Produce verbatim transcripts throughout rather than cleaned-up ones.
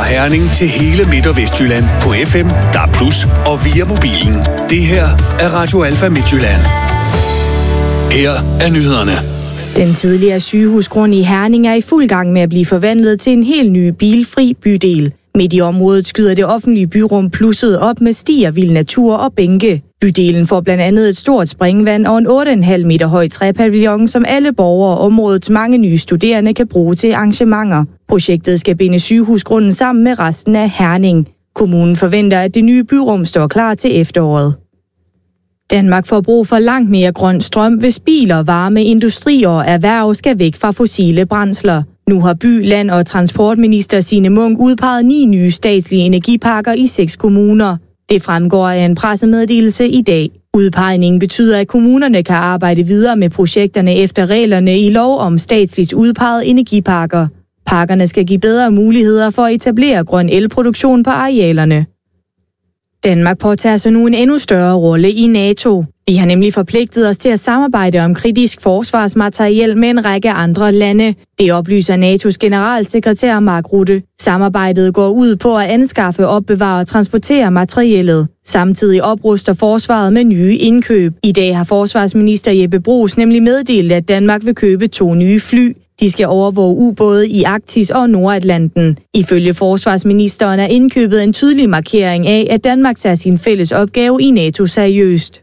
Fra Herning til hele Midt- og Vestjylland på F M, D A B plus, og via mobilen. Det her er Radio Alfa Midtjylland. Her er nyhederne. Den tidligere sygehusgrund i Herning er i fuld gang med at blive forvandlet til en helt ny bilfri bydel. Midt i området skyder det offentlige byrum plusset op med stier, vild natur og bænke. Bydelen får blandt andet et stort springvand og en otte komma fem meter høj træpavillon, som alle borgere og områdets mange nye studerende kan bruge til arrangementer. Projektet skal binde sygehusgrunden sammen med resten af Herning. Kommunen forventer, at det nye byrum står klar til efteråret. Danmark får brug for langt mere grøn strøm, hvis biler, varme, industri og erhverv skal væk fra fossile brændsler. Nu har by-, land- og transportminister Signe Munk udpeget ni nye statslige energiparker i seks kommuner. Det fremgår af en pressemeddelelse i dag. Udpegningen betyder, at kommunerne kan arbejde videre med projekterne efter reglerne i lov om statsligt udpegede energiparker. Parkerne skal give bedre muligheder for at etablere grøn elproduktion på arealerne. Danmark påtager sig nu en endnu større rolle i NATO. Vi har nemlig forpligtet os til at samarbejde om kritisk forsvarsmateriel med en række andre lande. Det oplyser N A T O's generalsekretær Mark Rutte. Samarbejdet går ud på at anskaffe, opbevare og transportere materiellet. Samtidig opruster forsvaret med nye indkøb. I dag har forsvarsminister Jeppe Bruus nemlig meddelt, at Danmark vil købe to nye fly. De skal overvåge ubåde i Arktis og Nordatlanten. Ifølge forsvarsministeren er indkøbet en tydelig markering af, at Danmark tager sin fælles opgave i NATO seriøst.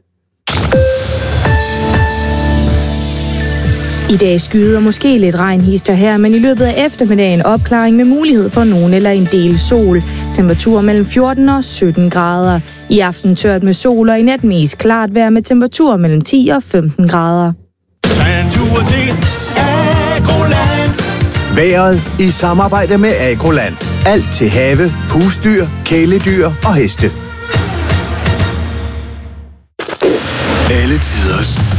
I dag skyder måske lidt regnhister her, men i løbet af eftermiddagen opklaring med mulighed for nogen eller en del sol. Temperatur mellem fjorten og sytten grader. I aften tørt med sol, og i nat mest klart vejr med temperatur mellem ti og femten grader. Vejret i samarbejde med Agroland. Alt til have, husdyr, kæledyr og heste. Alle tiders